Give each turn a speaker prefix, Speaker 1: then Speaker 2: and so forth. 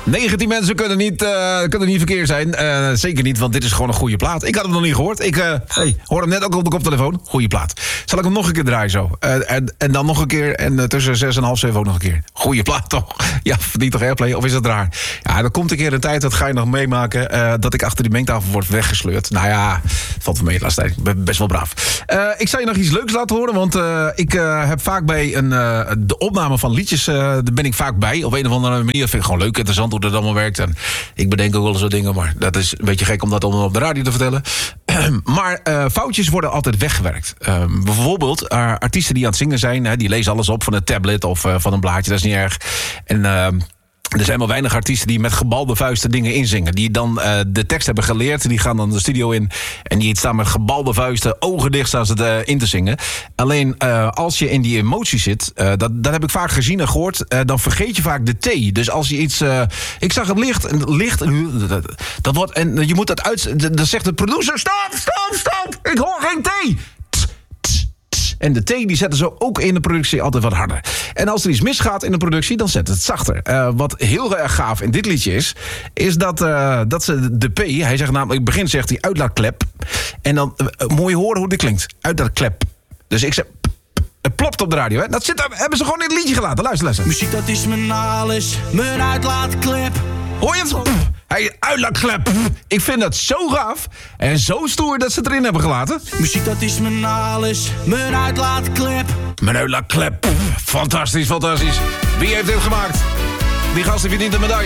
Speaker 1: 19 mensen kunnen niet verkeerd zijn. Zeker niet, want dit is gewoon een goede plaat. Ik had hem nog niet gehoord. Ik hoor hem net ook op de koptelefoon. Goeie plaat. Zal ik hem nog een keer draaien zo? En dan nog een keer. En tussen 6 en half 7 ook nog een keer. Goeie plaat toch? Ja, verdient toch airplay? Of is dat raar? Ja, er komt een keer een tijd, dat ga je nog meemaken, dat ik achter die mengtafel word weggesleurd. Nou ja, valt van mee de laatste tijd. Ik ben best wel braaf. Ik zal je nog iets leuks laten horen. Want ik heb vaak bij de opname van liedjes, daar ben ik vaak bij. Op een of andere manier vind ik gewoon leuk, interessant hoe dat allemaal werkt. En ik bedenk ook wel eens wat dingen, maar dat is een beetje gek om dat allemaal op de radio te vertellen. Maar foutjes worden altijd weggewerkt. Bijvoorbeeld artiesten die aan het zingen zijn, die lezen alles op van een tablet of van een blaadje, dat is niet erg. En er zijn maar weinig artiesten die met gebalde vuisten dingen inzingen. Die dan de tekst hebben geleerd. Die gaan dan de studio in. En die staan met gebalde vuisten, ogen dicht staan ze in te zingen. Alleen als je in die emotie zit, dat heb ik vaak gezien en gehoord, dan vergeet je vaak de T. Dus als je iets... ik zag het licht. Dat wordt, en je moet dat uit... Dan zegt de producer, stop! Ik hoor geen T! En de T die zetten ze ook in de productie altijd wat harder. En als er iets misgaat in de productie, dan zet het zachter. Wat heel erg gaaf in dit liedje is dat ze de P... Hij zegt namelijk, in het begin zegt hij uitlaatklep. En dan moet je horen hoe dit klinkt. Uitlaatklep. Dus ik zeg... Het plopt op de radio, hè? Dat hebben ze gewoon in het liedje gelaten. Luister.
Speaker 2: Muziek, dat is mijn alles, mijn uitlaatklep.
Speaker 1: Hoor je het? Hey, uitlaatklep. Ik vind dat zo gaaf en zo stoer dat ze het erin hebben gelaten.
Speaker 2: Muziek, dat is mijn alles, mijn uitlaatklep.
Speaker 1: Mijn uitlaatklep. Fantastisch. Wie heeft dit gemaakt? Die gast verdient een medaille.